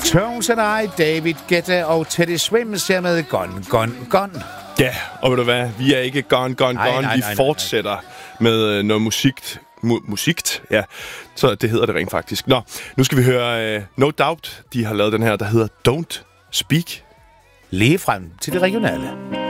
Tones and I, David Guetta og Teddy Swims her med Gone. Ja, og ved du hvad? Vi er ikke gone. Vi fortsætter med noget musik. Ja, så det hedder det rent faktisk. Nå, nu skal vi høre No Doubt. De har lavet den her, der hedder Don't Speak. Lige frem til det regionale.